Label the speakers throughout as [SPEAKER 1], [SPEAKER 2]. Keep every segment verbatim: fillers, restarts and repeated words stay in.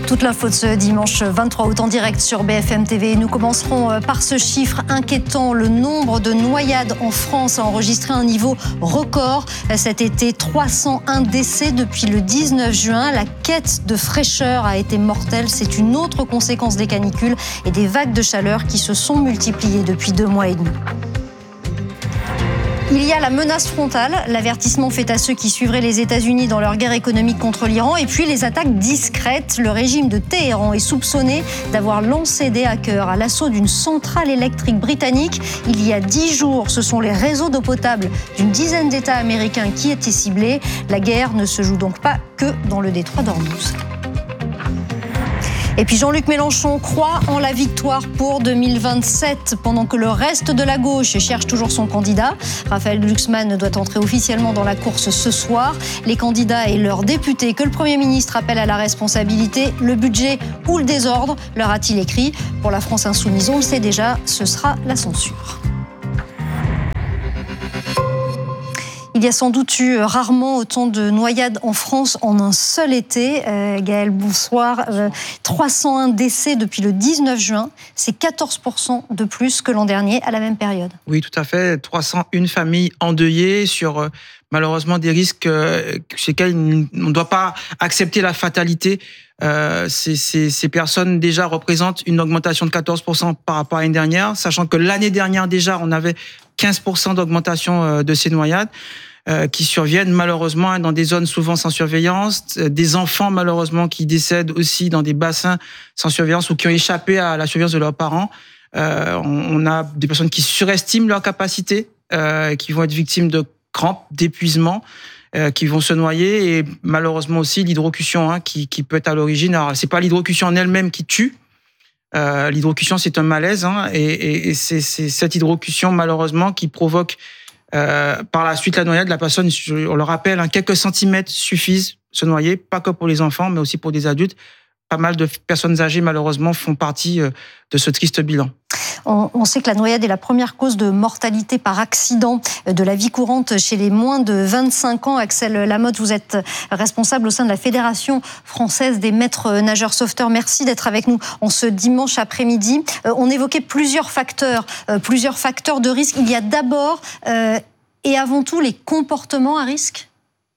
[SPEAKER 1] Toute l'info de ce dimanche vingt-trois août en direct sur B F M T V. Nous commencerons par ce chiffre inquiétant. Le nombre de noyades en France a enregistré un niveau record cet été. trois cent un décès depuis le dix-neuf juin. La quête de fraîcheur a été mortelle. C'est une autre conséquence des canicules et des vagues de chaleur qui se sont multipliées depuis deux mois et demi. Il y a la menace frontale, l'avertissement fait à ceux qui suivraient les États-Unis dans leur guerre économique contre l'Iran, et puis les attaques discrètes. Le régime de Téhéran est soupçonné d'avoir lancé des hackers à l'assaut d'une centrale électrique britannique. Il y a dix jours, ce sont les réseaux d'eau potable d'une dizaine d'États américains qui étaient ciblés. La guerre ne se joue donc pas que dans le détroit d'Ormuz. Et puis Jean-Luc Mélenchon croit en la victoire pour deux mille vingt-sept, pendant que le reste de la gauche cherche toujours son candidat. Raphaël Glucksmann doit entrer officiellement dans la course ce soir. Les candidats et leurs députés que le Premier ministre appelle à la responsabilité. Le budget ou le désordre, leur a-t-il écrit. Pour la France insoumise, on le sait déjà, ce sera la censure. Il y a sans doute eu rarement autant de noyades en France en un seul été. Euh, Gaël, bonsoir. Euh, trois cent un décès depuis le dix-neuf juin. C'est quatorze pour cent de plus que l'an dernier à la même période.
[SPEAKER 2] Oui, tout à fait. trois cent un familles endeuillées sur euh, malheureusement des risques euh, chez lesquels on ne doit pas accepter la fatalité. Euh, ces, ces, ces personnes déjà représentent une augmentation de quatorze pour cent par rapport à l'année dernière, sachant que l'année dernière déjà, on avait quinze pour cent d'augmentation euh, de ces noyades. Euh, qui surviennent malheureusement dans des zones souvent sans surveillance, des enfants malheureusement qui décèdent aussi dans des bassins sans surveillance ou qui ont échappé à la surveillance de leurs parents. Euh, on a des personnes qui surestiment leur capacité, euh, qui vont être victimes de crampes, d'épuisement, euh, qui vont se noyer, et malheureusement aussi l'hydrocution hein, qui, qui peut être à l'origine. Alors c'est pas l'hydrocution en elle-même qui tue. Euh, l'hydrocution c'est un malaise hein, et, et, et c'est, c'est cette hydrocution malheureusement qui provoque Euh, par la suite, la noyade, la personne, on le rappelle, hein, quelques centimètres suffisent se noyer, pas que pour les enfants, mais aussi pour des adultes. Pas mal de personnes âgées, malheureusement, font partie euh, de ce triste bilan.
[SPEAKER 1] On, on sait que la noyade est la première cause de mortalité par accident de la vie courante chez les moins de vingt-cinq ans. Axel Lamotte, vous êtes responsable au sein de la Fédération française des maîtres nageurs sauveteurs. Merci d'être avec nous en ce dimanche après-midi. Euh, on évoquait plusieurs facteurs, euh, plusieurs facteurs de risque. Il y a d'abord euh, et avant tout les comportements à risque.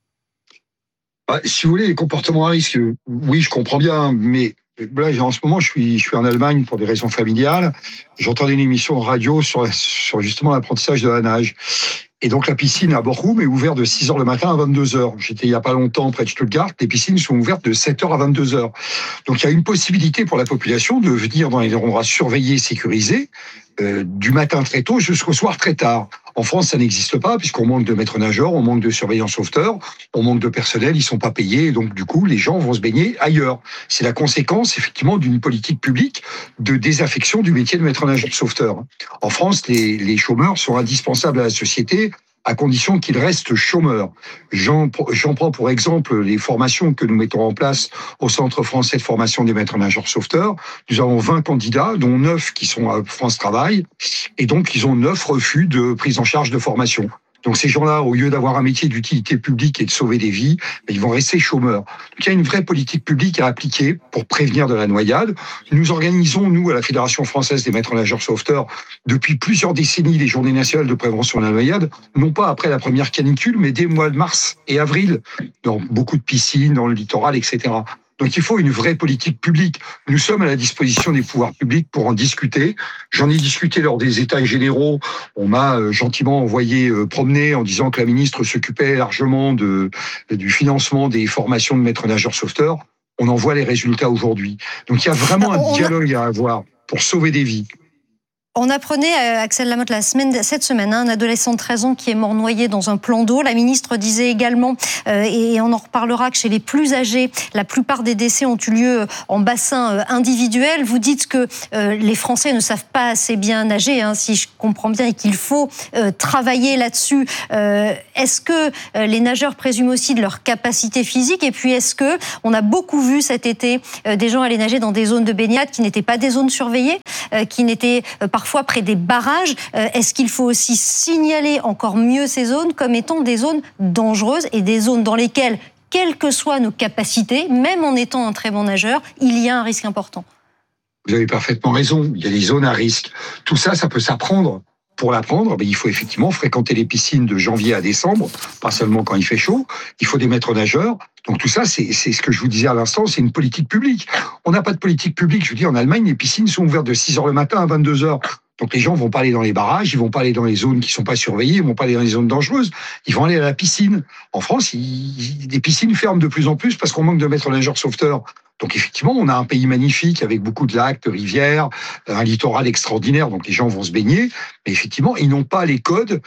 [SPEAKER 3] Bah, si vous voulez, les comportements à risque, oui, je comprends bien, mais là, en ce moment, je suis, je suis en Allemagne pour des raisons familiales. J'entendais une émission de radio sur, sur justement l'apprentissage de la nage. Et donc, la piscine à Bochum est ouverte de six heures le matin à vingt-deux heures. J'étais il y a pas longtemps près de Stuttgart. Les piscines sont ouvertes de sept heures à vingt-deux heures. Donc, il y a une possibilité pour la population de venir dans les endroits surveillés, sécurisés, euh, du matin très tôt jusqu'au soir très tard. En France, ça n'existe pas puisqu'on manque de maîtres nageurs, on manque de surveillants sauveteurs, on manque de personnel, ils sont pas payés. Et donc, du coup, les gens vont se baigner ailleurs. C'est la conséquence, effectivement, d'une politique publique de désaffection du métier de maître nageur sauveteur. En France, les, les chômeurs sont indispensables à la société, à condition qu'ils restent chômeurs. J'en, j'en prends pour exemple les formations que nous mettons en place au Centre français de formation des maîtres nageurs sauveteurs. Nous avons vingt candidats, dont neuf qui sont à France Travail, et donc ils ont neuf refus de prise en charge de formation. Donc ces gens-là, au lieu d'avoir un métier d'utilité publique et de sauver des vies, ils vont rester chômeurs. Donc il y a une vraie politique publique à appliquer pour prévenir de la noyade. Nous organisons, nous, à la Fédération française des maîtres nageurs sauveteurs, depuis plusieurs décennies, les journées nationales de prévention de la noyade, non pas après la première canicule, mais dès le mois de mars et avril, dans beaucoup de piscines, dans le littoral, et cetera. Donc il faut une vraie politique publique. Nous sommes à la disposition des pouvoirs publics pour en discuter. J'en ai discuté lors des États généraux. On m'a gentiment envoyé promener en disant que la ministre s'occupait largement de, du financement des formations de maîtres nageurs sauveteurs. On en voit les résultats aujourd'hui. Donc il y a vraiment un dialogue à avoir pour sauver des vies.
[SPEAKER 1] On apprenait, Axel Lamotte, la semaine, cette semaine, hein, un adolescent de treize ans qui est mort noyé dans un plan d'eau. La ministre disait également, euh, et on en reparlera, que chez les plus âgés, la plupart des décès ont eu lieu en bassin euh, individuel. Vous dites que euh, les Français ne savent pas assez bien nager, hein, si je comprends bien, et qu'il faut euh, travailler là-dessus. Euh, est-ce que euh, les nageurs présument aussi de leur capacité physique? Et puis, est-ce que on a beaucoup vu cet été euh, des gens aller nager dans des zones de baignade qui n'étaient pas des zones surveillées, euh, qui n'étaient euh, parfois près des barrages. Euh, est-ce qu'il faut aussi signaler encore mieux ces zones comme étant des zones dangereuses et des zones dans lesquelles quelles que soient nos capacités, même en étant un très bon nageur, il y a un risque important.
[SPEAKER 3] Vous avez parfaitement raison, il y a des zones à risque. Tout ça, ça peut s'apprendre. Pour l'apprendre, il faut effectivement fréquenter les piscines de janvier à décembre, pas seulement quand il fait chaud. Il faut des maîtres nageurs. Donc tout ça, c'est, c'est ce que je vous disais à l'instant, c'est une politique publique. On n'a pas de politique publique. Je vous dis, en Allemagne, les piscines sont ouvertes de six heures le matin à vingt-deux heures. Donc les gens vont pas aller dans les barrages, ils vont pas aller dans les zones qui sont pas surveillées, ils vont pas aller dans les zones dangereuses, ils vont aller à la piscine. En France, il, les piscines ferment de plus en plus parce qu'on manque de maîtres nageurs sauveteurs. Donc effectivement, on a un pays magnifique avec beaucoup de lacs, de rivières, un littoral extraordinaire, donc les gens vont se baigner. Mais effectivement, ils n'ont pas les codes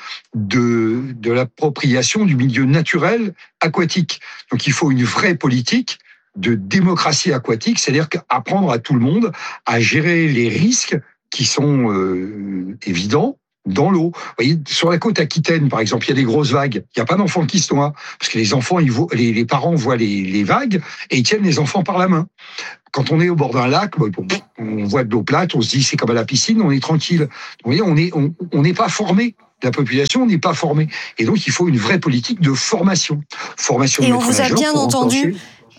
[SPEAKER 3] de, de l'appropriation du milieu naturel aquatique. Donc il faut une vraie politique de démocratie aquatique, c'est-à-dire apprendre à tout le monde à gérer les risques qui sont euh, évidents dans l'eau. Vous voyez, sur la côte aquitaine, par exemple, il y a des grosses vagues. Il n'y a pas d'enfants qui se noient, parce que les enfants, ils voient, les, les parents voient les, les vagues et ils tiennent les enfants par la main. Quand on est au bord d'un lac, on voit de l'eau plate, on se dit c'est comme à la piscine, on est tranquille. Vous voyez, on est, on, on n'est pas formé. La population n'est pas formée. Et donc, il faut une vraie politique de formation. Formation de
[SPEAKER 1] Et on vous a bien entendu.
[SPEAKER 3] Enclencher.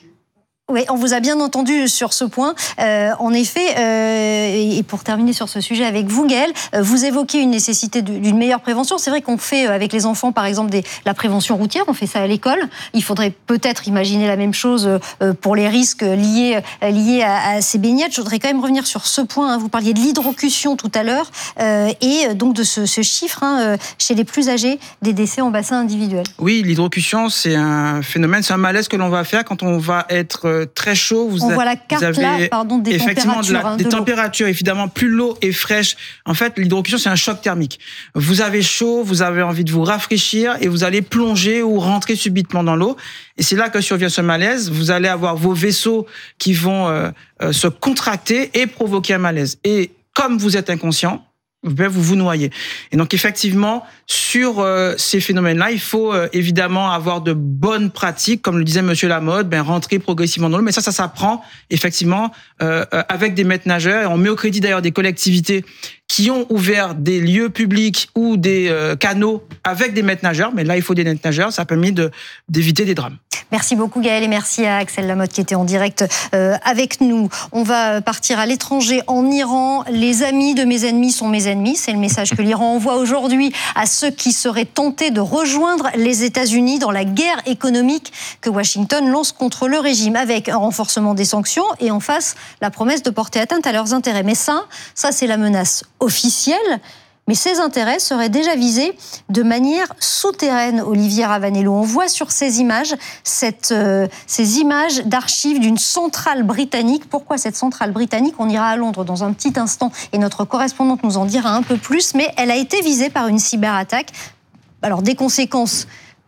[SPEAKER 1] Oui, on vous a bien entendu sur ce point. Euh, en effet, euh, et pour terminer sur ce sujet avec vous, Gaëlle, euh, vous évoquez une nécessité d'une meilleure prévention. C'est vrai qu'on fait avec les enfants, par exemple, des, la prévention routière, on fait ça à l'école. Il faudrait peut-être imaginer la même chose euh, pour les risques liés, liés à, à ces baignades. Je voudrais quand même revenir sur ce point. Hein. Vous parliez de l'hydrocution tout à l'heure euh, et donc de ce, ce chiffre hein, chez les plus âgés des décès en bassin individuel.
[SPEAKER 2] Oui, l'hydrocution, c'est un phénomène, c'est un malaise que l'on va faire quand on va être très chaud. Vous
[SPEAKER 1] on a, voit la carte
[SPEAKER 2] vous avez
[SPEAKER 1] là, pardon, des
[SPEAKER 2] effectivement
[SPEAKER 1] températures.
[SPEAKER 2] De la,
[SPEAKER 1] hein,
[SPEAKER 2] des
[SPEAKER 1] de
[SPEAKER 2] températures, évidemment, plus l'eau est fraîche. En fait, l'hydrocution, c'est un choc thermique. Vous avez chaud, vous avez envie de vous rafraîchir et vous allez plonger ou rentrer subitement dans l'eau. Et c'est là que survient ce malaise. Vous allez avoir vos vaisseaux qui vont euh, euh, se contracter et provoquer un malaise. Et comme vous êtes inconscient, vous vous noyez. Et donc effectivement, sur euh, ces phénomènes-là, il faut euh, évidemment avoir de bonnes pratiques, comme le disait Monsieur Lamotte, ben rentrer progressivement dans l'eau. Mais ça, ça s'apprend effectivement euh, avec des maîtres nageurs. Et on met au crédit d'ailleurs des collectivités qui ont ouvert des lieux publics ou des euh, canaux avec des maîtres nageurs. Mais là, il faut des maîtres nageurs. Ça a permis de d'éviter des drames.
[SPEAKER 1] Merci beaucoup Gaëlle et merci à Axel Lamotte qui était en direct euh, avec nous. On va partir à l'étranger, en Iran. Les amis de mes ennemis sont mes ennemis. C'est le message que l'Iran envoie aujourd'hui à ceux qui seraient tentés de rejoindre les États-Unis dans la guerre économique que Washington lance contre le régime, avec un renforcement des sanctions et en face la promesse de porter atteinte à leurs intérêts. Mais ça, ça c'est la menace officielle. Mais ces intérêts seraient déjà visés de manière souterraine, Olivier Ravanello. On voit sur ces images cette, euh, ces images d'archives d'une centrale britannique. Pourquoi cette centrale britannique ? On ira à Londres dans un petit instant et notre correspondante nous en dira un peu plus. Mais elle a été visée par une cyberattaque. Alors, des conséquences...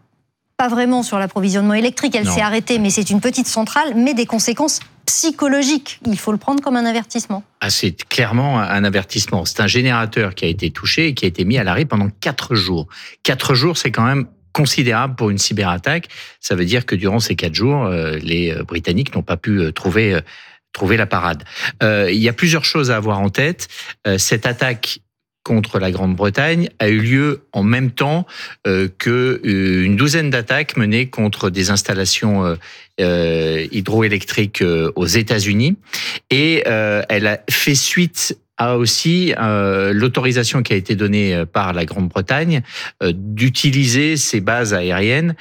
[SPEAKER 1] Pas vraiment sur l'approvisionnement électrique, elle non. s'est arrêtée, mais c'est une petite centrale, mais des conséquences psychologiques. Il faut le prendre comme un avertissement.
[SPEAKER 4] Ah, c'est clairement un avertissement. C'est un générateur qui a été touché et qui a été mis à l'arrêt pendant quatre jours. Quatre jours, c'est quand même considérable pour une cyberattaque. Ça veut dire que durant ces quatre jours, les Britanniques n'ont pas pu trouver, trouver la parade. Euh, il y a plusieurs choses à avoir en tête. Euh, cette attaque contre la Grande-Bretagne a eu lieu en même temps euh, que euh, une douzaine d'attaques menées contre des installations euh, euh, hydroélectriques euh, aux États-Unis, et euh, elle a fait suite à aussi euh, l'autorisation qui a été donnée par la Grande-Bretagne euh, d'utiliser ces bases aériennes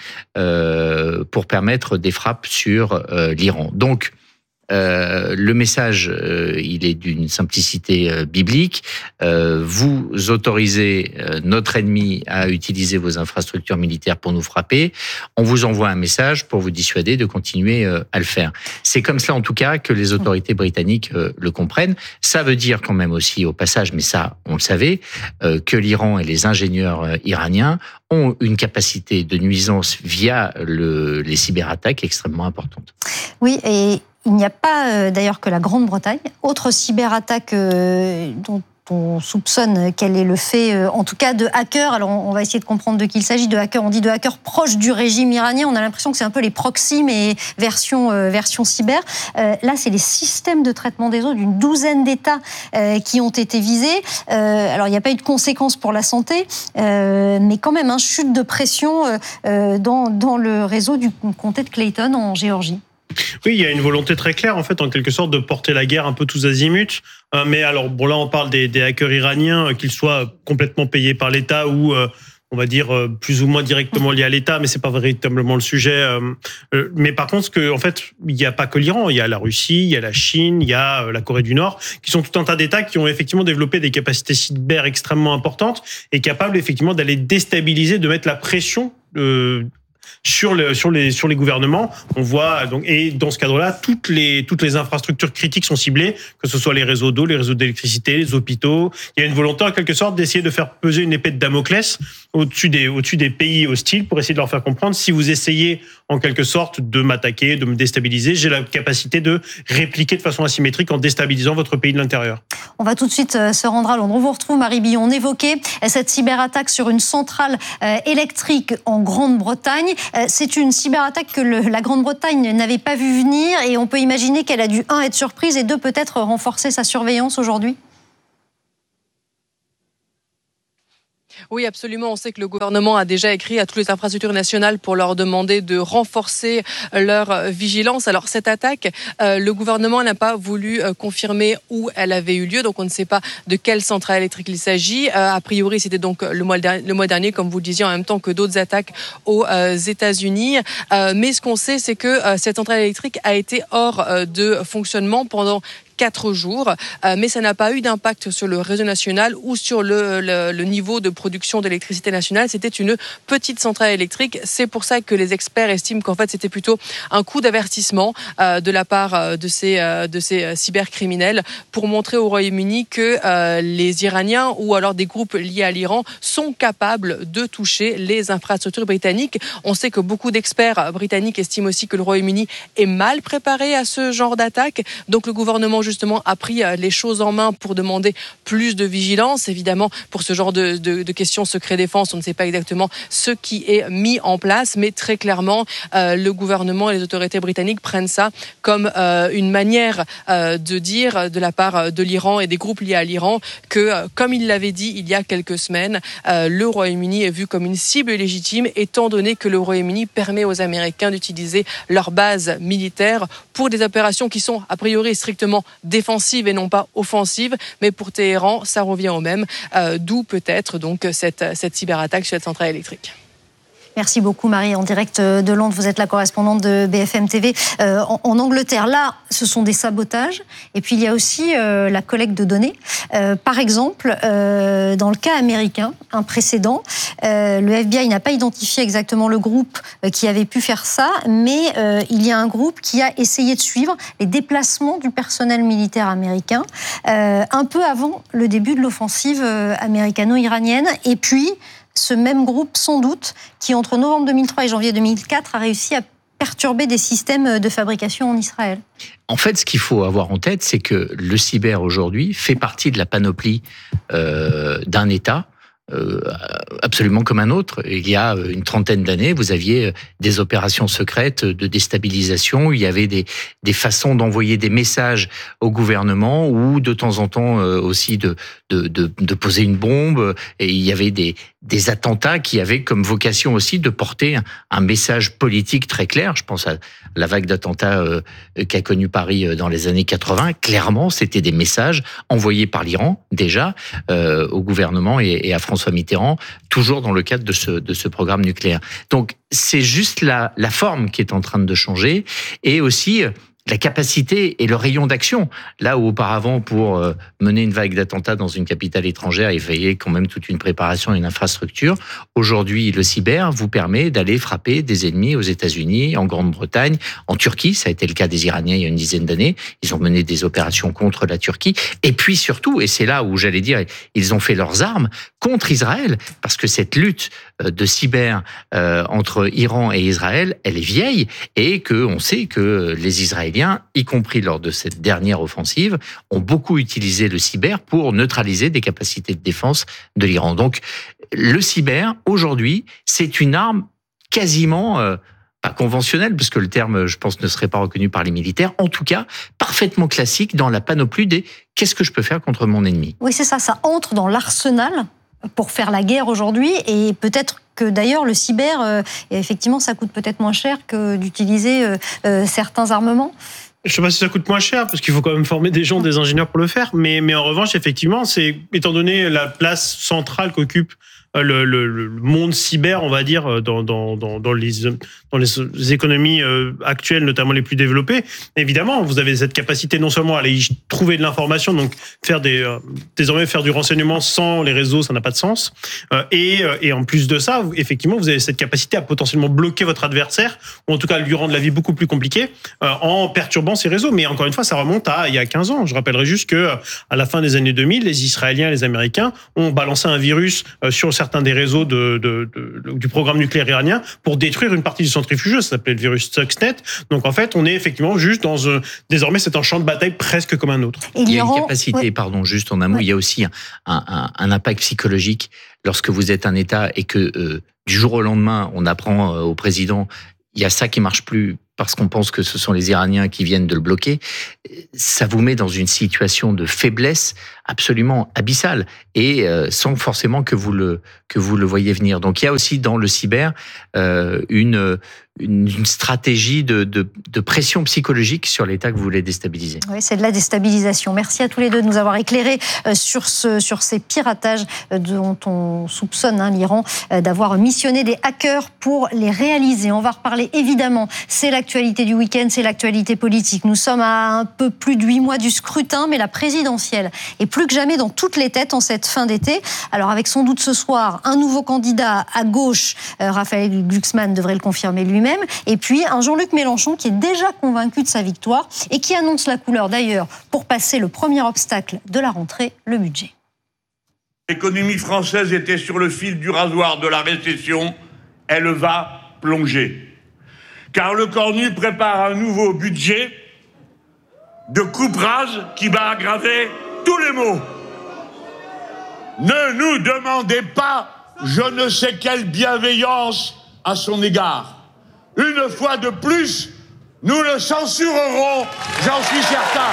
[SPEAKER 4] euh, pour permettre des frappes sur euh, l'Iran. Donc Euh, le message, euh, il est d'une simplicité euh, biblique. Euh, vous autorisez euh, notre ennemi à utiliser vos infrastructures militaires pour nous frapper. On vous envoie un message pour vous dissuader de continuer euh, à le faire. C'est comme cela, en tout cas, que les autorités britanniques euh, le comprennent. Ça veut dire quand même aussi, au passage, mais ça, on le savait, euh, que l'Iran et les ingénieurs euh, iraniens ont une capacité de nuisance via le, les cyberattaques extrêmement importante.
[SPEAKER 1] Oui, et il n'y a pas euh, d'ailleurs que la Grande-Bretagne. Autre cyberattaque euh, dont on soupçonne qu'elle est le fait, euh, en tout cas, de hackers. Alors, on, on va essayer de comprendre de qui il s'agit. De hackers, on dit de hackers proches du régime iranien. On a l'impression que c'est un peu les proxys, mais version, euh, version cyber. Euh, là, c'est les systèmes de traitement des eaux d'une douzaine d'États euh, qui ont été visés. Euh, alors, il n'y a pas eu de conséquences pour la santé, euh, mais quand même, hein, chute de pression euh, dans, dans le réseau du comté de Clayton en Géorgie.
[SPEAKER 5] Oui, il y a une volonté très claire, en fait, en quelque sorte, de porter la guerre un peu tous azimuts. Euh, mais alors, bon, là, on parle des, des hackers iraniens, euh, qu'ils soient complètement payés par l'État ou, euh, on va dire, euh, plus ou moins directement liés à l'État, mais c'est pas véritablement le sujet. Euh, euh, mais par contre, ce que, en fait, il n'y a pas que l'Iran, il y a la Russie, il y a la Chine, il y a euh, la Corée du Nord, qui sont tout un tas d'États qui ont effectivement développé des capacités cyber extrêmement importantes et capables, effectivement, d'aller déstabiliser, de mettre la pression euh, sur le, sur les sur les gouvernements. On voit donc, et dans ce cadre-là, toutes les toutes les infrastructures critiques sont ciblées, que ce soit les réseaux d'eau, les réseaux d'électricité, les hôpitaux. Il y a une volonté en quelque sorte d'essayer de faire peser une épée de Damoclès au-dessus des au-dessus des pays hostiles pour essayer de leur faire comprendre, si vous essayez en quelque sorte de m'attaquer, de me déstabiliser, j'ai la capacité de répliquer de façon asymétrique en déstabilisant votre pays de l'intérieur.
[SPEAKER 1] On va tout de suite se rendre à Londres. On vous retrouve, Marie Billon. On évoquait cette cyberattaque sur une centrale électrique en Grande-Bretagne. C'est une cyberattaque que le, la Grande-Bretagne n'avait pas vu venir et on peut imaginer qu'elle a dû, un, être surprise et deux, peut-être renforcer sa surveillance aujourd'hui.
[SPEAKER 6] Oui, absolument. On sait que le gouvernement a déjà écrit à toutes les infrastructures nationales pour leur demander de renforcer leur vigilance. Alors, cette attaque, euh, le gouvernement n'a pas voulu euh, confirmer où elle avait eu lieu. Donc, on ne sait pas de quelle centrale électrique il s'agit. Euh, a priori, c'était donc le mois, le mois dernier, comme vous le disiez, en même temps que d'autres attaques aux euh, États-Unis. Euh, mais ce qu'on sait, c'est que euh, cette centrale électrique a été hors euh, de fonctionnement pendant quatre jours, euh, mais ça n'a pas eu d'impact sur le réseau national ou sur le, le, le niveau de production d'électricité nationale. C'était une petite centrale électrique. C'est pour ça que les experts estiment qu'en fait c'était plutôt un coup d'avertissement euh, de la part de ces, euh, de ces cybercriminels pour montrer au Royaume-Uni que euh, les Iraniens ou alors des groupes liés à l'Iran sont capables de toucher les infrastructures britanniques. On sait que beaucoup d'experts britanniques estiment aussi que le Royaume-Uni est mal préparé à ce genre d'attaque. Donc le gouvernement justement a pris les choses en main pour demander plus de vigilance. Évidemment, pour ce genre de, de, de questions secret défense, on ne sait pas exactement ce qui est mis en place, mais très clairement, euh, le gouvernement et les autorités britanniques prennent ça comme euh, une manière euh, de dire de la part de l'Iran et des groupes liés à l'Iran que, euh, comme il l'avait dit il y a quelques semaines, euh, le Royaume-Uni est vu comme une cible légitime, étant donné que le Royaume-Uni permet aux Américains d'utiliser leur base militaire pour des opérations qui sont a priori strictement défensive et non pas offensive, mais pour Téhéran, ça revient au même, euh, d'où peut-être donc cette, cette cyberattaque sur cette centrale électrique.
[SPEAKER 1] Merci beaucoup Marie, en direct de Londres, vous êtes la correspondante de B F M T V. Euh, en, en Angleterre, là, ce sont des sabotages, et puis il y a aussi euh, la collecte de données. Euh, par exemple, euh, dans le cas américain, un précédent, euh, le F B I n'a pas identifié exactement le groupe qui avait pu faire ça, mais euh, il y a un groupe qui a essayé de suivre les déplacements du personnel militaire américain, euh, un peu avant le début de l'offensive euh, américano-iranienne, et puis ce même groupe, sans doute, qui entre novembre deux mille trois et janvier deux mille quatre a réussi à perturber des systèmes de fabrication en Israël.
[SPEAKER 4] En fait, ce qu'il faut avoir en tête, c'est que le cyber aujourd'hui fait partie de la panoplie euh, d'un État, euh, absolument comme un autre. Il y a une trentaine d'années, vous aviez des opérations secrètes de déstabilisation, il y avait des, des façons d'envoyer des messages au gouvernement ou de temps en temps aussi de, de, de, de poser une bombe, et il y avait des, des attentats qui avaient comme vocation aussi de porter un, un message politique très clair. Je pense à la vague d'attentats euh, qu'a connu Paris dans les années quatre-vingts. Clairement, c'était des messages envoyés par l'Iran, déjà, euh, au gouvernement et, et à François Mitterrand, toujours dans le cadre de ce, de ce programme nucléaire. Donc, c'est juste la, la forme qui est en train de changer, et aussi la capacité et le rayon d'action. Là où auparavant, pour mener une vague d'attentats dans une capitale étrangère, il fallait quand même toute une préparation et une infrastructure. Aujourd'hui, le cyber vous permet d'aller frapper des ennemis aux États-Unis, en Grande-Bretagne, en Turquie. Ça a été le cas des Iraniens il y a une dizaine d'années. Ils ont mené des opérations contre la Turquie. Et puis surtout, et c'est là où j'allais dire, ils ont fait leurs armes contre Israël, parce que cette lutte de cyber euh, entre Iran et Israël, elle est vieille et que on sait que les Israéliens, y compris lors de cette dernière offensive, ont beaucoup utilisé le cyber pour neutraliser des capacités de défense de l'Iran. Donc, le cyber, aujourd'hui, c'est une arme quasiment euh, pas conventionnelle, parce que le terme, je pense, ne serait pas reconnu par les militaires, en tout cas, parfaitement classique dans la panoplie des « qu'est-ce que je peux faire contre mon ennemi ?»
[SPEAKER 1] Oui, c'est ça, ça entre dans l'arsenal pour faire la guerre aujourd'hui, et peut-être que d'ailleurs le cyber, euh, effectivement, ça coûte peut-être moins cher que d'utiliser euh, euh, certains armements.
[SPEAKER 5] Je ne sais pas si ça coûte moins cher, parce qu'il faut quand même former des gens, des ingénieurs pour le faire, mais, mais en revanche, effectivement, c'est, étant donné la place centrale qu'occupe Le, le, le monde cyber, on va dire, dans, dans, dans, dans, les, dans les économies actuelles, notamment les plus développées. Évidemment, vous avez cette capacité non seulement à aller y trouver de l'information, donc faire des, euh, désormais faire du renseignement sans les réseaux, ça n'a pas de sens. Euh, et, et en plus de ça, effectivement, vous avez cette capacité à potentiellement bloquer votre adversaire, ou en tout cas lui rendre la vie beaucoup plus compliquée, euh, en perturbant ses réseaux. Mais encore une fois, ça remonte à il y a quinze ans. Je rappellerai juste que à la fin des années deux mille, les Israéliens et les Américains ont balancé un virus euh, sur certains certains des réseaux de, de, de, du programme nucléaire iranien pour détruire une partie du centrifugeux. Ça s'appelait le virus Stuxnet. Donc en fait, on est effectivement juste dans un... Désormais, c'est un champ de bataille presque comme un autre.
[SPEAKER 4] Il y a une capacité, ouais. pardon, juste en un mot, ouais. il y a aussi un, un, un impact psychologique lorsque vous êtes un État et que euh, du jour au lendemain, on apprend euh, au président, il y a ça qui marche plus parce qu'on pense que ce sont les Iraniens qui viennent de le bloquer, ça vous met dans une situation de faiblesse absolument abyssale et euh, sans forcément que vous le que vous le voyez venir. Donc il y a aussi dans le cyber euh, une, une une stratégie de, de de pression psychologique sur l'État que vous voulez déstabiliser.
[SPEAKER 1] Oui, c'est de la déstabilisation. Merci à tous les deux de nous avoir éclairés sur ce sur ces piratages dont on soupçonne hein, l'Iran d'avoir missionné des hackers pour les réaliser. On va reparler évidemment. C'est l'actualité du week-end, c'est l'actualité politique. Nous sommes à un peu plus de huit mois du scrutin, mais la présidentielle est plus que jamais dans toutes les têtes en cette fin d'été. Alors avec sans doute ce soir un nouveau candidat à gauche, euh, Raphaël Glucksmann devrait le confirmer lui-même, et puis un Jean-Luc Mélenchon qui est déjà convaincu de sa victoire et qui annonce la couleur d'ailleurs pour passer le premier obstacle de la rentrée, le budget.
[SPEAKER 7] L'économie française était sur le fil du rasoir de la récession, elle va plonger. Car le Cornu prépare un nouveau budget de coupe-rase qui va aggraver tous les maux. Ne nous demandez pas je ne sais quelle bienveillance à son égard. Une fois de plus, nous le censurerons, j'en suis certain.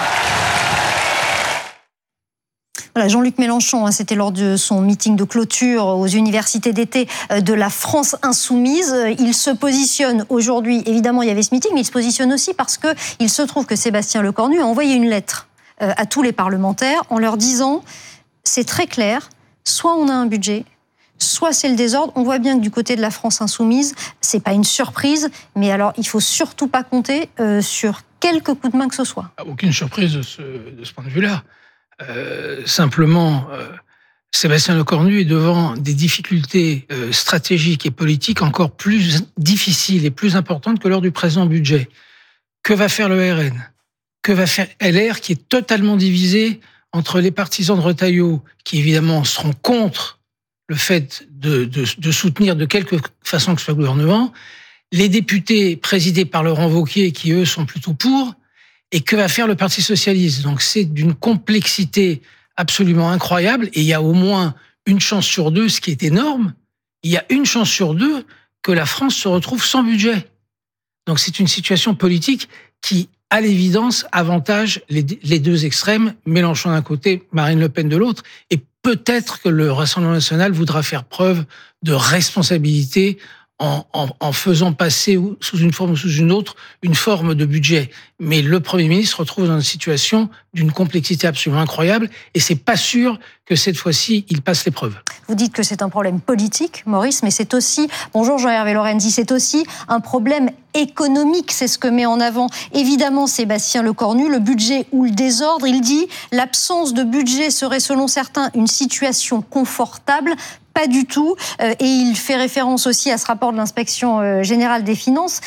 [SPEAKER 1] Voilà, Jean-Luc Mélenchon, hein, c'était lors de son meeting de clôture aux universités d'été de la France insoumise. Il se positionne aujourd'hui, évidemment il y avait ce meeting, mais il se positionne aussi parce qu'il se trouve que Sébastien Lecornu a envoyé une lettre à tous les parlementaires en leur disant « c'est très clair, soit on a un budget, soit c'est le désordre ». On voit bien que du côté de la France insoumise, c'est pas une surprise, mais alors il faut surtout pas compter euh, sur quelques coups de main que ce soit.
[SPEAKER 8] Aucune surprise de ce, de ce point de vue-là. Euh, simplement, euh, Sébastien Lecornu est devant des difficultés euh, stratégiques et politiques encore plus difficiles et plus importantes que lors du présent budget. Que va faire le R N ? Que va faire L R, qui est totalement divisé entre les partisans de Retailleau, qui évidemment seront contre le fait de, de, de soutenir de quelque façon que ce soit le gouvernement, les députés présidés par Laurent Wauquiez, qui eux sont plutôt pour, et que va faire le Parti socialiste. Donc c'est d'une complexité absolument incroyable, et il y a au moins une chance sur deux, ce qui est énorme, il y a une chance sur deux que la France se retrouve sans budget. Donc c'est une situation politique qui, à l'évidence, avantage les, les deux extrêmes, Mélenchon d'un côté, Marine Le Pen de l'autre, et peut-être que le Rassemblement national voudra faire preuve de responsabilité en, en, en faisant passer, sous une forme ou sous une autre, une forme de budget. Mais le Premier ministre se retrouve dans une situation d'une complexité absolument incroyable, et c'est pas sûr que cette fois-ci, il passe l'épreuve.
[SPEAKER 1] Vous dites que c'est un problème politique, Maurice, mais c'est aussi, bonjour Jean-Hervé Lorenzi, c'est aussi un problème économique, c'est ce que met en avant évidemment Sébastien Lecornu, le budget ou le désordre. Il dit l'absence de budget serait selon certains une situation confortable. Pas du tout. Et il fait référence aussi à ce rapport de l'inspection générale des finances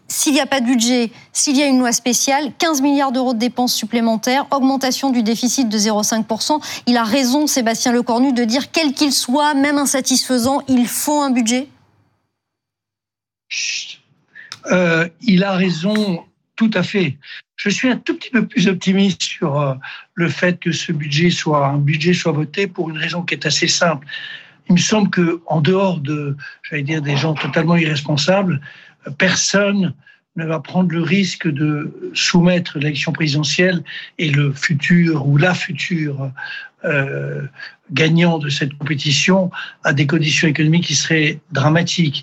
[SPEAKER 1] s'il n'y a pas de budget, s'il y a une loi spéciale, quinze milliards d'euros de dépenses supplémentaires, augmentation du déficit de zéro virgule cinq pour cent. Il a raison, Sébastien Lecornu, de dire, quel qu'il soit, même insatisfaisant, il faut un budget ?
[SPEAKER 8] euh, Il a raison, tout à fait. Je suis un tout petit peu plus optimiste sur euh, le fait que ce budget soit, un budget soit voté pour une raison qui est assez simple. Il me semble qu'en dehors de, j'allais dire, des gens totalement irresponsables, personne ne va prendre le risque de soumettre l'élection présidentielle et le futur ou la future euh, gagnant de cette compétition à des conditions économiques qui seraient dramatiques.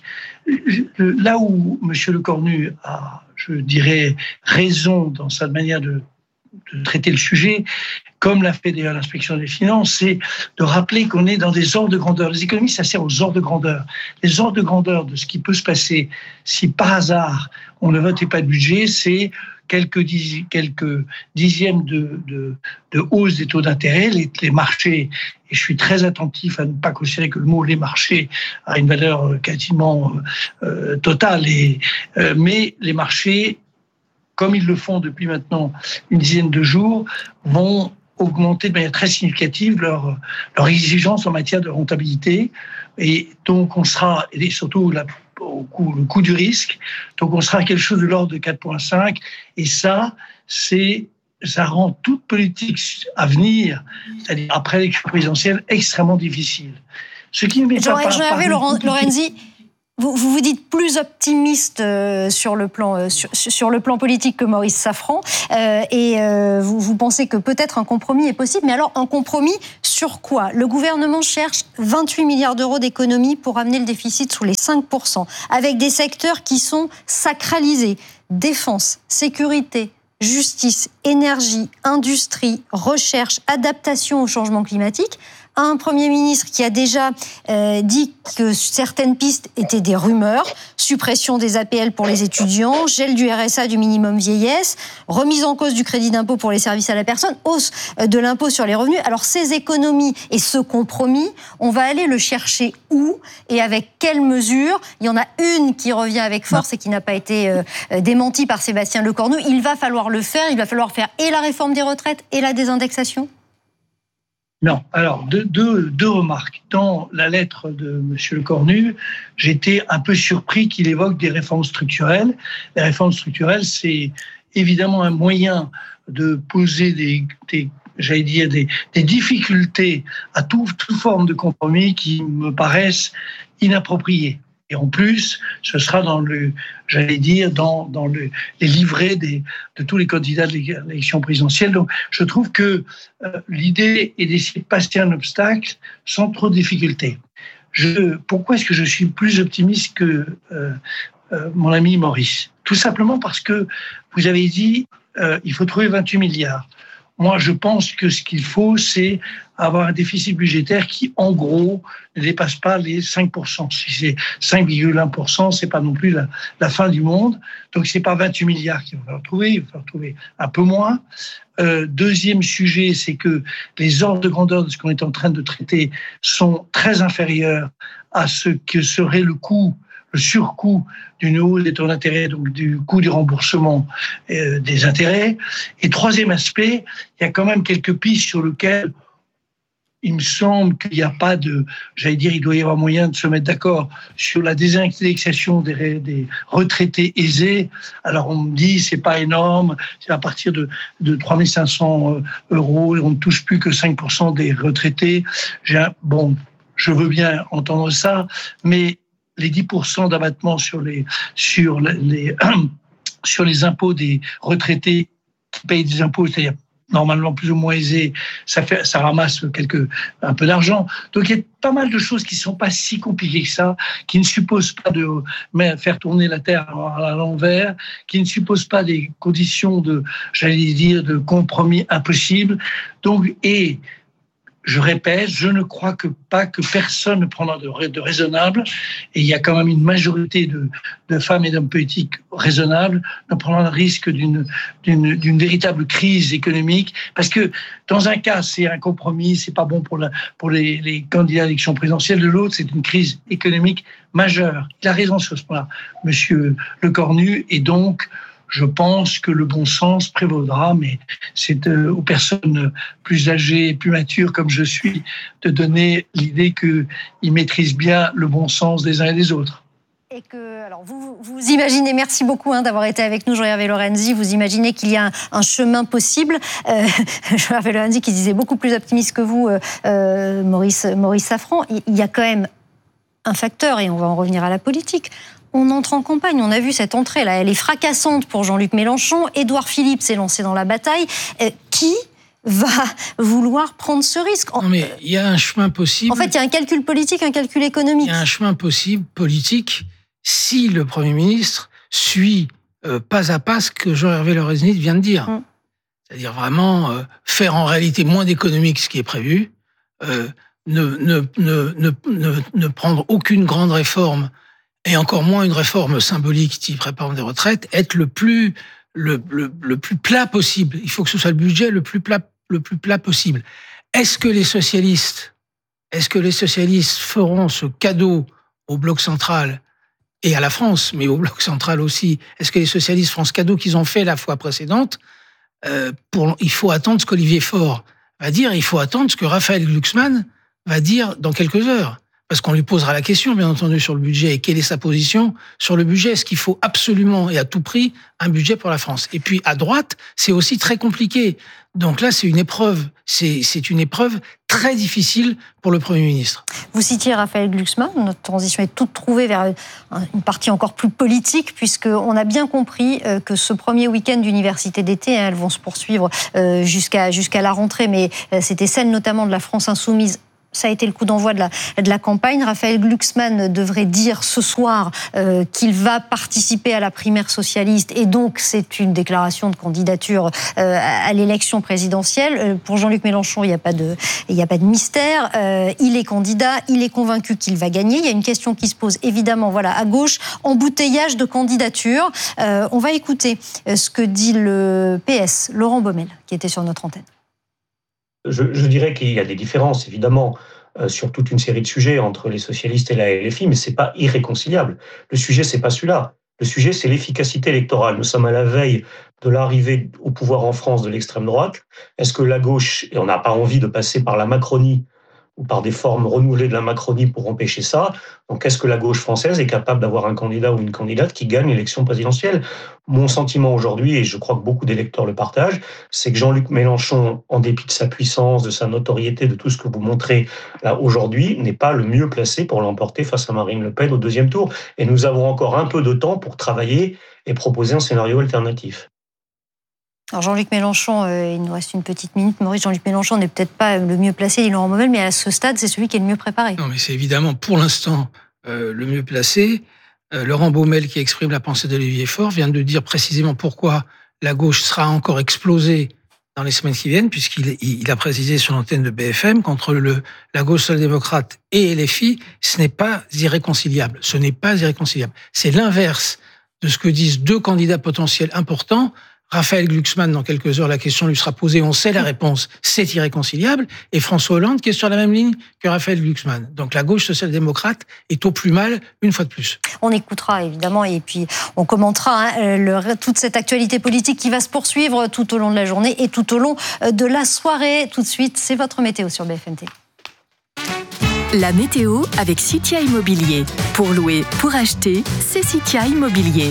[SPEAKER 8] Là où M. Lecornu a, je dirais, raison dans sa manière de, de traiter le sujet, comme l'a fait d'ailleurs l'inspection des finances, c'est de rappeler qu'on est dans des ordres de grandeur. Les économies, ça sert aux ordres de grandeur. Les ordres de grandeur de ce qui peut se passer si par hasard on ne votait pas de budget, c'est quelques, dix, quelques dixièmes de, de, de hausse des taux d'intérêt. Les, les marchés, et je suis très attentif à ne pas considérer que le mot « les marchés » a une valeur quasiment euh, totale, et, euh, mais les marchés, comme ils le font depuis maintenant une dizaine de jours, vont augmenter de manière très significative leur, leur exigence en matière de rentabilité. Et donc, on sera, et surtout la, au coût, le coût du risque, donc on sera à quelque chose de l'ordre de quatre virgule cinq. Et ça, c'est, ça rend toute politique à venir, c'est-à-dire après l'élection présidentielle, extrêmement difficile. Ce qui ne met pas
[SPEAKER 1] Jean-Hervé Lorenzi, Vous, vous vous dites plus optimiste euh, sur, le plan, euh, sur, sur le plan politique que Maurice Safran, euh, et euh, vous, vous pensez que peut-être un compromis est possible, mais alors un compromis sur quoi ? Le gouvernement cherche vingt-huit milliards d'euros d'économies pour amener le déficit sous les cinq pour cent, avec des secteurs qui sont sacralisés, défense, sécurité, justice, énergie, industrie, recherche, adaptation au changement climatique. Un Premier ministre qui a déjà euh, dit que certaines pistes étaient des rumeurs, suppression des A P L pour les étudiants, gel du R S A du minimum vieillesse, remise en cause du crédit d'impôt pour les services à la personne, hausse de l'impôt sur les revenus. Alors ces économies et ce compromis, on va aller le chercher où et avec quelles mesures ? Il y en a une qui revient avec force et qui n'a pas été euh, démentie par Sébastien Lecornu. Il va falloir le faire, il va falloir faire et la réforme des retraites et la désindexation ?
[SPEAKER 8] Non. Alors, deux, deux, deux remarques. Dans la lettre de M. Lecornu, j'étais un peu surpris qu'il évoque des réformes structurelles. Les réformes structurelles, c'est évidemment un moyen de poser des, des j'allais dire, des, des difficultés à tout, toute forme de compromis qui me paraissent inappropriées. Et en plus, ce sera dans le, j'allais dire, dans, dans le, les livrets des, de tous les candidats de l'élection présidentielle. Donc, je trouve que euh, l'idée est d'essayer de passer un obstacle sans trop de difficultés. Je, pourquoi est-ce que je suis plus optimiste que euh, euh, mon ami Maurice ? Tout simplement parce que vous avez dit euh, il faut trouver vingt-huit milliards. Moi, je pense que ce qu'il faut, c'est avoir un déficit budgétaire qui, en gros, ne dépasse pas les cinq pour cent. Si c'est cinq virgule un pour cent, c'est pas non plus la, la fin du monde. Donc, c'est pas vingt-huit milliards qu'il va falloir trouver, il va falloir trouver un peu moins. Euh, deuxième sujet, c'est que les ordres de grandeur de ce qu'on est en train de traiter sont très inférieurs à ce que serait le coût, le surcoût d'une hausse des taux d'intérêt, donc du coût du remboursement euh, des intérêts. Et troisième aspect, il y a quand même quelques pistes sur lesquelles il me semble qu'il n'y a pas de, j'allais dire, il doit y avoir moyen de se mettre d'accord sur la désindexation des, des retraités aisés. Alors on me dit, c'est pas énorme, c'est à partir de, de trois mille cinq cents euros, on ne touche plus que cinq pour cent des retraités. J'ai un, bon, je veux bien entendre ça, mais les dix pour cent d'abattement sur les, sur les, sur les impôts des retraités qui payent des impôts, c'est-à-dire normalement plus ou moins aisés, ça fait, ça ramasse quelques, un peu d'argent. Donc il y a pas mal de choses qui ne sont pas si compliquées que ça, qui ne supposent pas de faire tourner la Terre à l'envers, qui ne supposent pas des conditions de, j'allais dire, de compromis impossibles. Donc, et je répète, je ne crois que pas que personne ne prendra de, de raisonnable, et il y a quand même une majorité de, de femmes et d'hommes politiques raisonnables, ne prendront le risque d'une, d'une, d'une véritable crise économique, parce que dans un cas, c'est un compromis, c'est pas bon pour, la, pour les, les candidats à l'élection présidentielle, de l'autre, c'est une crise économique majeure. Il a raison sur ce point-là, Monsieur Lecornu, et donc, je pense que le bon sens prévaudra, mais c'est euh, aux personnes plus âgées et plus matures comme je suis de donner l'idée qu'ils maîtrisent bien le bon sens des uns et des autres.
[SPEAKER 1] Et que, alors vous, vous imaginez, merci beaucoup hein, d'avoir été avec nous, Jean-Hervé Lorenzi, vous imaginez qu'il y a un, un chemin possible. Euh, Jean-Hervé Lorenzi qui disait beaucoup plus optimiste que vous, euh, euh, Maurice, Maurice Safran, il y a quand même un facteur, et on va en revenir à la politique. On entre en campagne, on a vu cette entrée là, elle est fracassante pour Jean-Luc Mélenchon. Édouard Philippe s'est lancé dans la bataille. Euh, qui va vouloir prendre ce risque?
[SPEAKER 8] Non mais il y a un chemin possible.
[SPEAKER 1] En fait, il y a un calcul politique, un calcul économique.
[SPEAKER 8] Il y a un chemin possible politique si le Premier ministre suit euh, pas à pas ce que Jean-Hervé Lorenzi vient de dire. Hum. C'est-à-dire vraiment euh, faire en réalité moins d'économie que ce qui est prévu, euh, ne, ne, ne, ne, ne, ne prendre aucune grande réforme, et encore moins une réforme symbolique type réforme des retraites, être le plus, le, le, le plus plat possible. Il faut que ce soit le budget le plus plat, le plus plat possible. Est-ce que les socialistes, est-ce que les socialistes feront ce cadeau au Bloc central et à la France, mais au Bloc central aussi? Est-ce que les socialistes feront ce cadeau qu'ils ont fait la fois précédente? euh, pour, Il faut attendre ce qu'Olivier Faure va dire, il faut attendre ce que Raphaël Glucksmann va dire dans quelques heures. Parce qu'on lui posera la question, bien entendu, sur le budget. Et quelle est sa position sur le budget? Est-ce qu'il faut absolument et à tout prix un budget pour la France? Et puis, à droite, c'est aussi très compliqué. Donc là, c'est une épreuve. C'est, c'est une épreuve très difficile pour le Premier ministre.
[SPEAKER 1] Vous citiez Raphaël Glucksmann. Notre transition est toute trouvée vers une partie encore plus politique, puisqu'on a bien compris que ce premier week-end d'université d'été, elles vont se poursuivre jusqu'à, jusqu'à la rentrée, mais c'était celle notamment de la France Insoumise. Ça a été le coup d'envoi de la, de la campagne. Raphaël Glucksmann devrait dire ce soir euh, qu'il va participer à la primaire socialiste, et donc c'est une déclaration de candidature euh, à l'élection présidentielle. Euh, pour Jean-Luc Mélenchon, il n'y a pas de, il n'y a pas de mystère. Euh, il est candidat, il est convaincu qu'il va gagner. Il y a une question qui se pose évidemment, voilà, à gauche, embouteillage de candidatures. Euh, on va écouter ce que dit le P S, Laurent Baumel, qui était sur notre antenne.
[SPEAKER 9] Je, je dirais qu'il y a des différences, évidemment, euh, sur toute une série de sujets entre les socialistes et la L F I, mais c'est pas irréconciliable. Le sujet, c'est pas celui-là. Le sujet, c'est l'efficacité électorale. Nous sommes à la veille de l'arrivée au pouvoir en France de l'extrême droite. Est-ce que la gauche, et on n'a pas envie de passer par la Macronie ou par des formes renouvelées de la Macronie pour empêcher ça, donc est-ce que la gauche française est capable d'avoir un candidat ou une candidate qui gagne l'élection présidentielle? Mon sentiment aujourd'hui, et je crois que beaucoup d'électeurs le partagent, c'est que Jean-Luc Mélenchon, en dépit de sa puissance, de sa notoriété, de tout ce que vous montrez là aujourd'hui, n'est pas le mieux placé pour l'emporter face à Marine Le Pen au deuxième tour. Et nous avons encore un peu de temps pour travailler et proposer un scénario alternatif.
[SPEAKER 1] Alors Jean-Luc Mélenchon, euh, il nous reste une petite minute. Maurice, Jean-Luc Mélenchon n'est peut-être pas le mieux placé, dit Laurent Baumel, mais à ce stade, c'est celui qui est le mieux préparé.
[SPEAKER 8] Non, mais c'est évidemment pour l'instant euh, le mieux placé. Euh, Laurent Baumel, qui exprime la pensée d'Olivier Faure, vient de dire précisément pourquoi la gauche sera encore explosée dans les semaines qui viennent, puisqu'il il a précisé sur l'antenne de B F M qu'entre le, la gauche social-démocrate et L F I, ce n'est pas irréconciliable. Ce n'est pas irréconciliable. C'est l'inverse de ce que disent deux candidats potentiels importants. Raphaël Glucksmann, dans quelques heures, la question lui sera posée, on sait la réponse, c'est irréconciliable. Et François Hollande, qui est sur la même ligne que Raphaël Glucksmann. Donc la gauche social-démocrate est au plus mal, une fois de plus.
[SPEAKER 1] On écoutera, évidemment, et puis on commentera hein, le, toute cette actualité politique qui va se poursuivre tout au long de la journée et tout au long de la soirée. Tout de suite, c'est votre météo sur B F M T V.
[SPEAKER 10] La météo avec Citia Immobilier. Pour louer, pour acheter, c'est Citia Immobilier.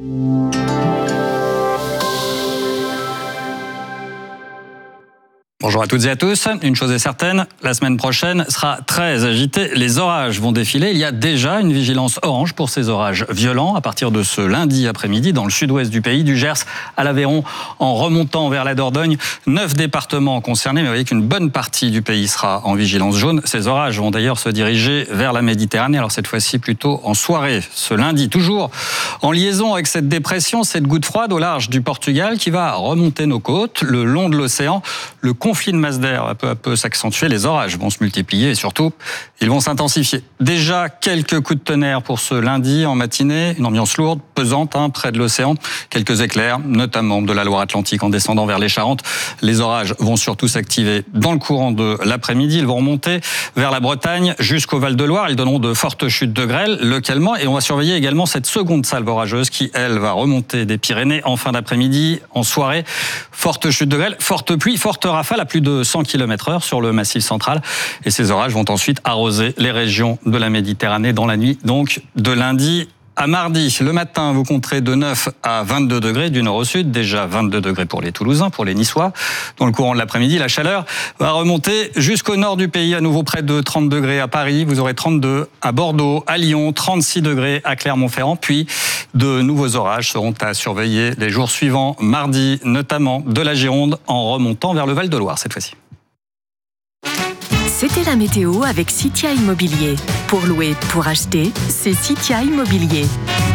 [SPEAKER 11] Bonjour. Bonjour à toutes et à tous. Une chose est certaine, la semaine prochaine sera très agitée. Les orages vont défiler. Il y a déjà une vigilance orange pour ces orages violents à partir de ce lundi après-midi dans le sud-ouest du pays, du Gers à l'Aveyron, en remontant vers la Dordogne. Neuf départements concernés, mais vous voyez qu'une bonne partie du pays sera en vigilance jaune. Ces orages vont d'ailleurs se diriger vers la Méditerranée, alors cette fois-ci plutôt en soirée, ce lundi. Toujours en liaison avec cette dépression, cette goutte froide au large du Portugal qui va remonter nos côtes, le long de l'océan. Le conflit de masse d'air va peu à peu s'accentuer, les orages vont se multiplier et surtout, ils vont s'intensifier. Déjà quelques coups de tonnerre pour ce lundi en matinée, une ambiance lourde, pesante, hein, près de l'océan. Quelques éclairs, notamment de la Loire-Atlantique en descendant vers les Charentes. Les orages vont surtout s'activer dans le courant de l'après-midi. Ils vont remonter vers la Bretagne jusqu'au Val-de-Loire. Ils donneront de fortes chutes de grêle localement et on va surveiller également cette seconde salve orageuse qui, elle, va remonter des Pyrénées en fin d'après-midi, en soirée. Forte chute de grêle, forte pluie, forte rafale à plus de cent kilomètres heure sur le Massif central. Et ces orages vont ensuite arroser les régions de la Méditerranée dans la nuit, donc de lundi à mardi. Le matin, vous compterez de neuf à vingt-deux degrés du nord au sud. Déjà vingt-deux degrés pour les Toulousains, pour les Niçois. Dans le courant de l'après-midi, la chaleur va remonter jusqu'au nord du pays, à nouveau près de trente degrés à Paris. Vous aurez trente-deux à Bordeaux, à Lyon, trente-six degrés à Clermont-Ferrand. Puis, de nouveaux orages seront à surveiller les jours suivants, mardi notamment, de la Gironde, en remontant vers le Val-de-Loire cette fois-ci.
[SPEAKER 10] C'était la météo avec Citia Immobilier. Pour louer, pour acheter, c'est Citia Immobilier.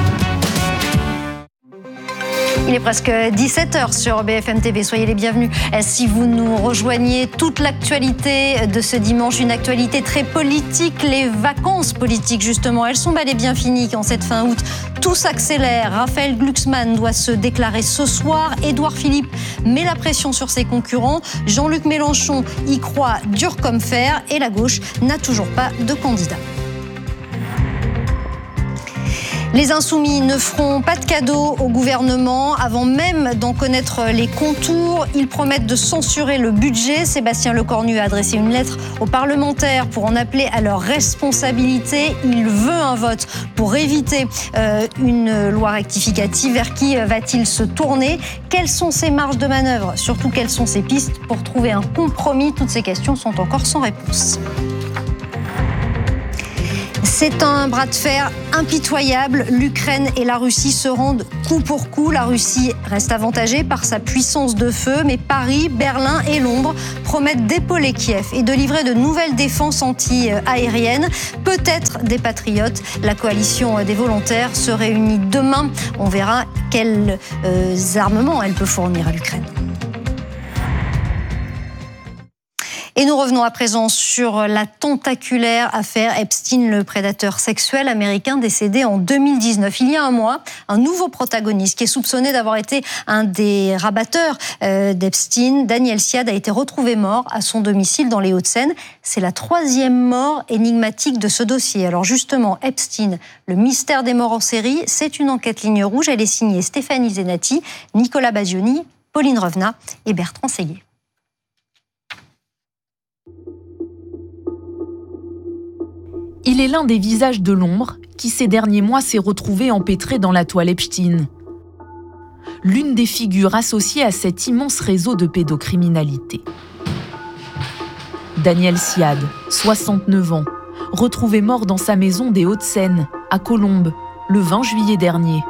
[SPEAKER 1] Il est presque dix-sept heures sur B F M T V. Soyez les bienvenus. Si vous nous rejoignez, toute l'actualité de ce dimanche, une actualité très politique. Les vacances politiques, justement, elles sont bel et bien finies en cette fin août. Tout s'accélère. Raphaël Glucksmann doit se déclarer ce soir. Édouard Philippe met la pression sur ses concurrents. Jean-Luc Mélenchon y croit dur comme fer. Et la gauche n'a toujours pas de candidat. Les Insoumis ne feront pas de cadeaux au gouvernement avant même d'en connaître les contours. Ils promettent de censurer le budget. Sébastien Lecornu a adressé une lettre aux parlementaires pour en appeler à leur responsabilité. Il veut un vote pour éviter euh, une loi rectificative. Vers qui va-t-il se tourner ? Quelles sont ses marges de manœuvre ? Surtout, quelles sont ses pistes pour trouver un compromis ? Toutes ces questions sont encore sans réponse. C'est un bras de fer impitoyable. L'Ukraine et la Russie se rendent coup pour coup. La Russie reste avantagée par sa puissance de feu, mais Paris, Berlin et Londres promettent d'épauler Kiev et de livrer de nouvelles défenses anti-aériennes, peut-être des patriotes. La coalition des volontaires se réunit demain. On verra quels euh, armements elle peut fournir à l'Ukraine. Et nous revenons à présent sur la tentaculaire affaire Epstein, le prédateur sexuel américain décédé en deux mille dix-neuf. Il y a un mois, un nouveau protagoniste qui est soupçonné d'avoir été un des rabatteurs d'Epstein, Daniel Siad, a été retrouvé mort à son domicile dans les Hauts-de-Seine. C'est la troisième mort énigmatique de ce dossier. Alors justement, Epstein, le mystère des morts en série, c'est une enquête ligne rouge. Elle est signée Stéphanie Zenati, Nicolas Basioni, Pauline Revenat et Bertrand Séguier.
[SPEAKER 12] Il est l'un des visages de l'ombre qui, ces derniers mois, s'est retrouvé empêtré dans la toile Epstein. L'une des figures associées à cet immense réseau de pédocriminalité. Daniel Siad, soixante-neuf ans, retrouvé mort dans sa maison des Hauts-de-Seine, à Colombes, le vingt juillet dernier.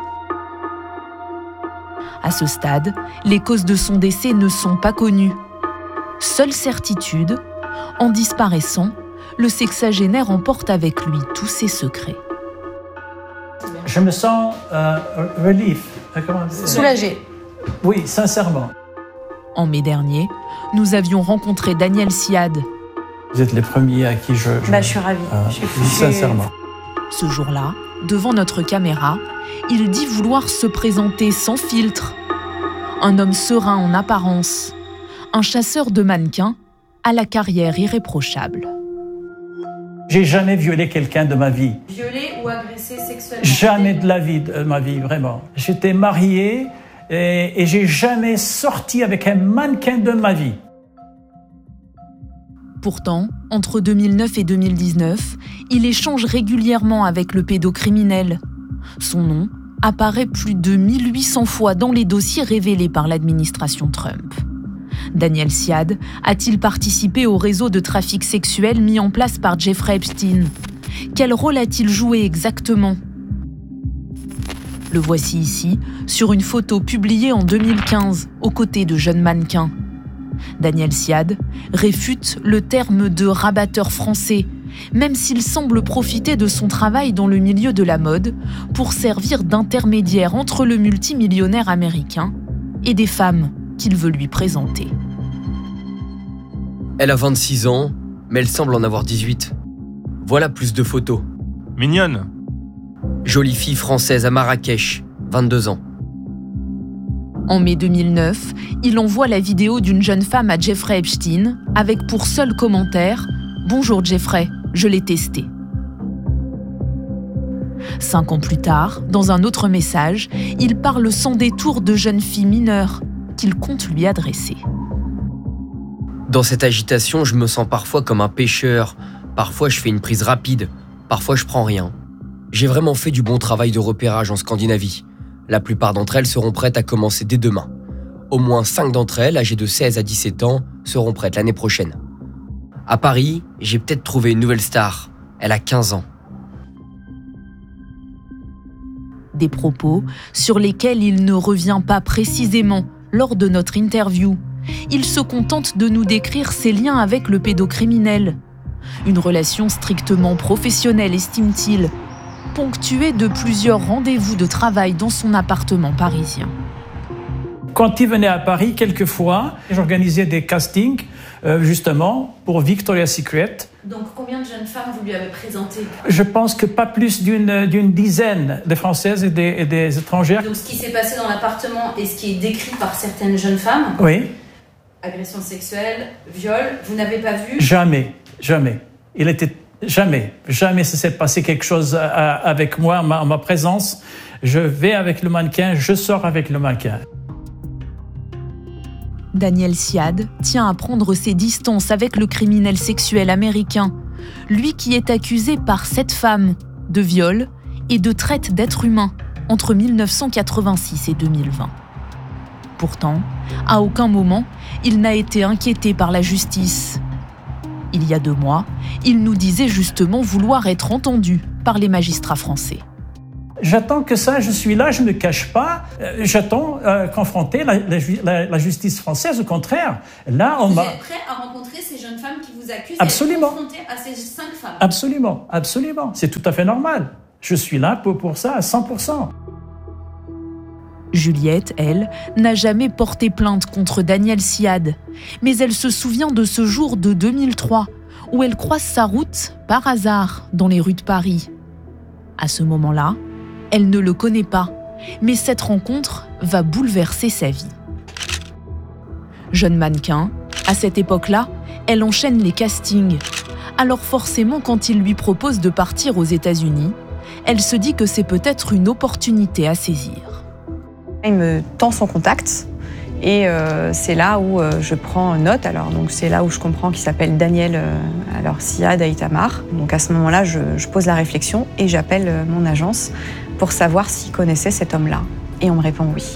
[SPEAKER 12] À ce stade, les causes de son décès ne sont pas connues. Seule certitude, en disparaissant, le sexagénaire emporte avec lui tous ses secrets.
[SPEAKER 13] Je me sens euh, relief.
[SPEAKER 12] Soulagé.
[SPEAKER 13] Oui, sincèrement.
[SPEAKER 12] En mai dernier, nous avions rencontré Daniel Siad.
[SPEAKER 13] Vous êtes les premiers à qui je... je
[SPEAKER 12] bah, je suis ravie.
[SPEAKER 13] Euh,
[SPEAKER 12] je suis
[SPEAKER 13] sincèrement.
[SPEAKER 12] Ce jour-là, devant notre caméra, il dit vouloir se présenter sans filtre. Un homme serein en apparence. Un chasseur de mannequins à la carrière irréprochable.
[SPEAKER 13] J'ai jamais violé quelqu'un de ma vie.
[SPEAKER 14] Violé ou agressé sexuellement?
[SPEAKER 13] Jamais de la vie de ma vie, vraiment. J'étais marié et, et j'ai jamais sorti avec un mannequin de ma vie.
[SPEAKER 12] Pourtant, entre deux mille neuf et deux mille dix-neuf, il échange régulièrement avec le pédocriminel. Son nom apparaît plus de mille huit cents fois dans les dossiers révélés par l'administration Trump. Daniel Siad a-t-il participé au réseau de trafic sexuel mis en place par Jeffrey Epstein ? Quel rôle a-t-il joué exactement ? Le voici ici, sur une photo publiée en deux mille quinze, aux côtés de jeunes mannequins. Daniel Siad réfute le terme de rabatteur français, même s'il semble profiter de son travail dans le milieu de la mode pour servir d'intermédiaire entre le multimillionnaire américain et des femmes qu'il veut lui présenter.
[SPEAKER 15] Elle a vingt-six ans, mais elle semble en avoir dix-huit. Voilà plus de photos.
[SPEAKER 16] Mignonne.
[SPEAKER 15] Jolie fille française à Marrakech, vingt-deux ans.
[SPEAKER 12] En mai deux mille neuf, il envoie la vidéo d'une jeune femme à Jeffrey Epstein avec pour seul commentaire « Bonjour Jeffrey, je l'ai testé ». Cinq ans plus tard, dans un autre message, il parle sans détour de jeunes filles mineures qu'il compte lui adresser.
[SPEAKER 15] Dans cette agitation, je me sens parfois comme un pêcheur. Parfois, je fais une prise rapide. Parfois, je prends rien. J'ai vraiment fait du bon travail de repérage en Scandinavie. La plupart d'entre elles seront prêtes à commencer dès demain. Au moins cinq d'entre elles, âgées de seize à dix-sept ans, seront prêtes l'année prochaine. À Paris, j'ai peut-être trouvé une nouvelle star. Elle a quinze ans.
[SPEAKER 12] Des propos sur lesquels il ne revient pas précisément lors de notre interview. Il se contente de nous décrire ses liens avec le pédocriminel. Une relation strictement professionnelle, estime-t-il, ponctuée de plusieurs rendez-vous de travail dans son appartement parisien.
[SPEAKER 13] Quand il venait à Paris, quelquefois, j'organisais des castings, euh, justement, pour Victoria's Secret.
[SPEAKER 14] Donc, combien de jeunes femmes vous lui avez présentées ?
[SPEAKER 13] Je pense que pas plus d'une, d'une dizaine de Françaises et des, et des étrangères.
[SPEAKER 14] Donc, ce qui s'est passé dans l'appartement et ce qui est décrit par certaines jeunes femmes,
[SPEAKER 13] oui.
[SPEAKER 14] Agression sexuelle, viol, vous n'avez pas vu ?
[SPEAKER 13] Jamais, jamais. Il était jamais, jamais ça s'est passé quelque chose à, avec moi, ma, ma présence. Je vais avec le mannequin, je sors avec le mannequin.
[SPEAKER 12] Daniel Siad tient à prendre ses distances avec le criminel sexuel américain, lui qui est accusé par sept femmes de viol et de traite d'êtres humains entre mille neuf cent quatre-vingt-six et deux mille vingt. Pourtant, à aucun moment, il n'a été inquiété par la justice. Il y a deux mois, il nous disait justement vouloir être entendu par les magistrats français.
[SPEAKER 13] J'attends que ça, je suis là, je ne me cache pas. Euh, j'attends euh, confronter la, la, la justice française. Au contraire, là, on
[SPEAKER 14] vous
[SPEAKER 13] m'a...
[SPEAKER 14] êtes prêt à rencontrer ces jeunes femmes qui vous accusent
[SPEAKER 13] Absolument.
[SPEAKER 14] et à être confronté à ces cinq femmes ?
[SPEAKER 13] Absolument, absolument. C'est tout à fait normal. Je suis là pour, pour ça à cent pour cent.
[SPEAKER 12] Juliette, elle, n'a jamais porté plainte contre Daniel Siad, mais elle se souvient de ce jour de deux mille trois, où elle croise sa route, par hasard, dans les rues de Paris. À ce moment-là, elle ne le connaît pas, mais cette rencontre va bouleverser sa vie. Jeune mannequin, à cette époque-là, elle enchaîne les castings. Alors forcément, quand il lui propose de partir aux États-Unis, elle se dit que c'est peut-être une opportunité à saisir.
[SPEAKER 17] Il me tend son contact et euh, c'est là où euh, je prends note. Alors donc c'est là où je comprends qu'il s'appelle Daniel euh, alors Siad à Itamar. Donc à ce moment-là, je, je pose la réflexion et j'appelle euh, mon agence pour savoir s'il connaissait cet homme-là. Et on me répond oui.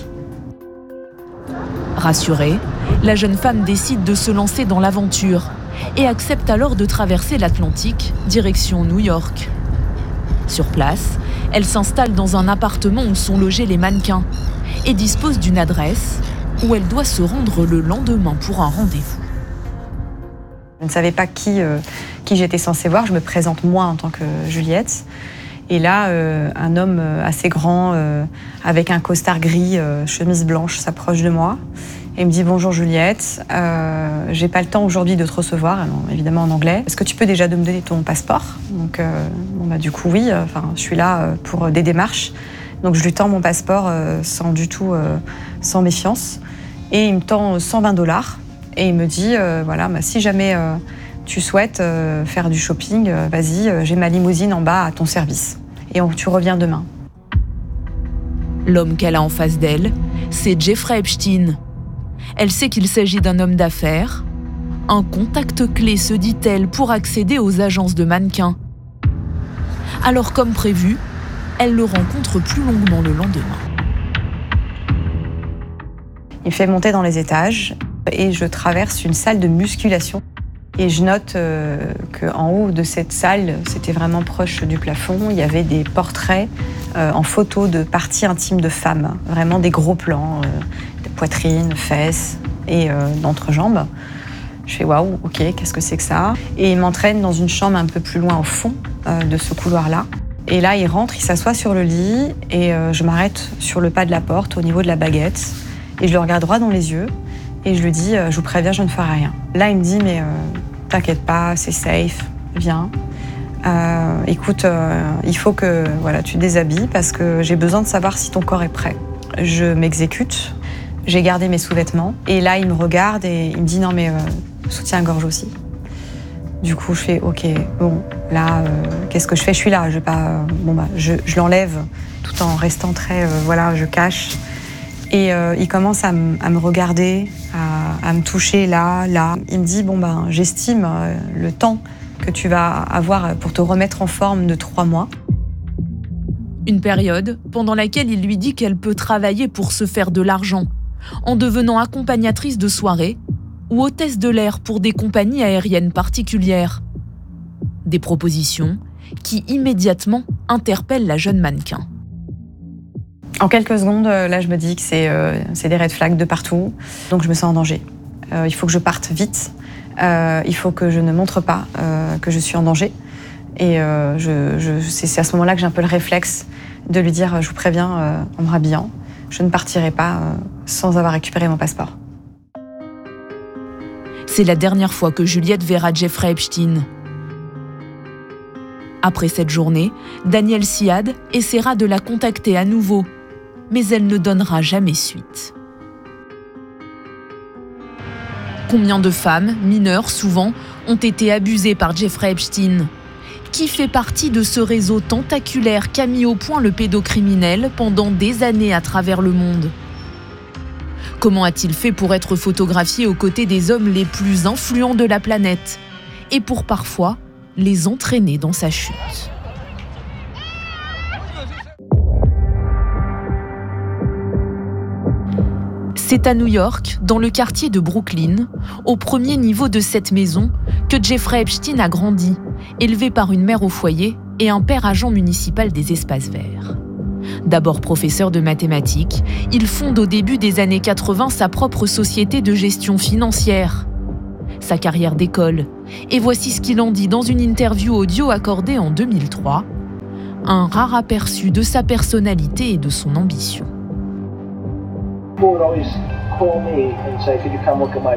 [SPEAKER 12] Rassurée, la jeune femme décide de se lancer dans l'aventure et accepte alors de traverser l'Atlantique, direction New York. Sur place, elle s'installe dans un appartement où sont logés les mannequins et dispose d'une adresse où elle doit se rendre le lendemain pour un rendez-vous.
[SPEAKER 17] Je ne savais pas qui, euh, qui j'étais censée voir. Je me présente moi en tant que Juliette. Et là, euh, un homme assez grand, euh, avec un costard gris, euh, chemise blanche, s'approche de moi et me dit « Bonjour Juliette, euh, j'ai pas le temps aujourd'hui de te recevoir, alors, évidemment en anglais. Est-ce que tu peux déjà me donner ton passeport ?» Donc, euh, bon, bah, du coup, oui, enfin, je suis là pour des démarches. Donc, je lui tends mon passeport euh, sans du tout, euh, sans méfiance. Et il me tend cent vingt dollars et il me dit euh, « Voilà, bah, si jamais euh, tu souhaites euh, faire du shopping, euh, vas-y, euh, j'ai ma limousine en bas à ton service. Et on, tu reviens demain. »
[SPEAKER 12] L'homme qu'elle a en face d'elle, c'est Jeffrey Epstein. Elle sait qu'il s'agit d'un homme d'affaires. Un contact clé, se dit-elle, pour accéder aux agences de mannequins. Alors, comme prévu, elle le rencontre plus longuement le lendemain.
[SPEAKER 17] Il me fait monter dans les étages Et je traverse une salle de musculation. Et je note euh, qu'en haut de cette salle, c'était vraiment proche du plafond, il y avait des portraits euh, en photo de parties intimes de femmes. Vraiment des gros plans, euh, de poitrine, fesses et euh, d'entrejambes. Je fais waouh, ok, qu'est-ce que c'est que ça? Et il m'entraîne dans une chambre un peu plus loin au fond euh, de ce couloir-là. Et là, il rentre, il s'assoit sur le lit et euh, je m'arrête sur le pas de la porte au niveau de la baguette. Et je le regarde droit dans les yeux et je lui dis euh, « Je vous préviens, je ne ferai rien ». Là, il me dit « Mais euh, t'inquiète pas, c'est safe, viens. Euh, écoute, euh, il faut que voilà, tu te déshabilles parce que j'ai besoin de savoir si ton corps est prêt ». Je m'exécute, j'ai gardé mes sous-vêtements et là, il me regarde et il me dit « Non mais euh, soutien-gorge aussi ». Du coup, je fais ok, bon, là, euh, qu'est-ce que je fais? Je suis là, je vais pas, euh, bon bah, je, je l'enlève tout en restant très, euh, voilà, je cache. Et euh, il commence à, m- à me regarder, à, à me toucher là, là. Il me dit bon ben, j'estime euh, le temps que tu vas avoir pour te remettre en forme de trois mois.
[SPEAKER 12] Une période pendant laquelle il lui dit qu'elle peut travailler pour se faire de l'argent, en devenant accompagnatrice de soirée ou hôtesse de l'air pour des compagnies aériennes particulières. Des propositions qui immédiatement interpellent la jeune mannequin.
[SPEAKER 17] En quelques secondes, là, je me dis que c'est, euh, c'est des red flags de partout, donc je me sens en danger. Euh, il faut que je parte vite, euh, il faut que je ne montre pas euh, que je suis en danger. Et euh, je, je, c'est, c'est à ce moment-là que j'ai un peu le réflexe de lui dire « Je vous préviens, euh, en me rhabillant, je ne partirai pas euh, sans avoir récupéré mon passeport ».
[SPEAKER 12] C'est la dernière fois que Juliette verra Jeffrey Epstein. Après cette journée, Danielle Siad essaiera de la contacter à nouveau, mais elle ne donnera jamais suite. Combien de femmes, mineures souvent, ont été abusées par Jeffrey Epstein? Qui fait partie de ce réseau tentaculaire qu'a mis au point le pédocriminel pendant des années à travers le monde? Comment a-t-il fait pour être photographié aux côtés des hommes les plus influents de la planète et pour parfois les entraîner dans sa chute? C'est à New York, dans le quartier de Brooklyn, au premier niveau de cette maison, que Jeffrey Epstein a grandi, élevé par une mère au foyer et un père agent municipal des espaces verts. D'abord professeur de mathématiques, il fonde au début des années quatre-vingts sa propre société de gestion financière. Sa carrière décolle, et voici ce qu'il en dit dans une interview audio accordée en deux mille trois, un rare aperçu de sa personnalité et de son ambition.